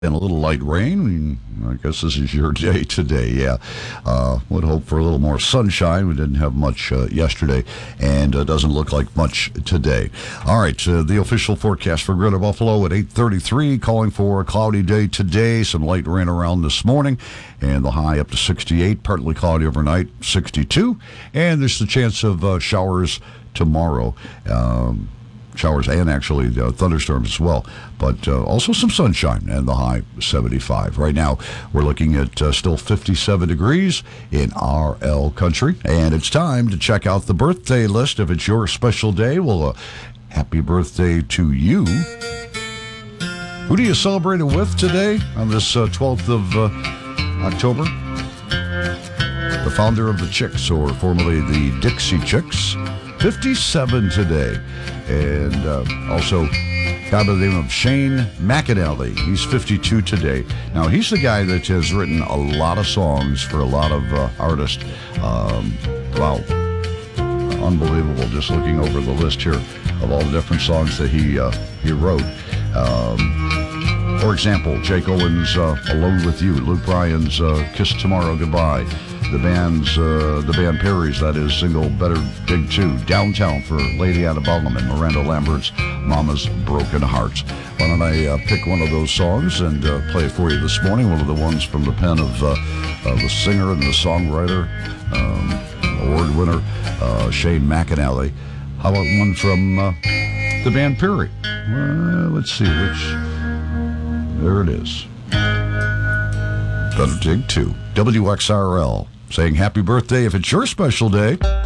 And a little light rain. I guess this is your day today. Yeah. Would hope for a little more sunshine. We didn't have much yesterday, and doesn't look like much today. All right. The official forecast for Greater Buffalo at 8:33, calling for a cloudy day today. Some light rain around this morning, and the high up to 68. Partly cloudy overnight, 62. And there's the chance of showers tomorrow. Showers and actually thunderstorms as well, but also some sunshine, and the high 75. Right now, we're looking at still 57 degrees in RL country, and it's time to check out the birthday list. If it's your special day, well, happy birthday to you. Who do you celebrate it with today on this 12th of October? The founder of the Chicks, or formerly the Dixie Chicks, 57 today. And also, guy by the name of Shane McAnally. He's 52 today. Now, he's the guy that has written a lot of songs for a lot of artists. Wow. Unbelievable. Just looking over the list here of all the different songs that he wrote. For example, Jake Owen's Alone With You, Luke Bryan's Kiss Tomorrow Goodbye, the band Perry's, that is, single Better Dig 2, Downtown for Lady Antebellum, and Miranda Lambert's Mama's Broken Hearts. Why don't I pick one of those songs and play it for you this morning, one of the ones from the pen of the singer and the songwriter, award winner, Shane McAnally. How about one from the band Perry? Let's see which. There it is. Better Dig 2. WXRL saying happy birthday if it's your special day.